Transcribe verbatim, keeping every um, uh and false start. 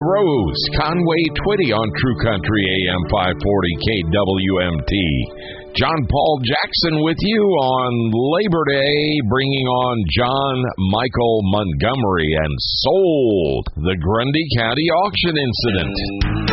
Rose, Conway Twitty on True Country A M five forty K W M T. John Paul Jackson with you on Labor Day, bringing on John Michael Montgomery and Sold, the Grundy County auction incident.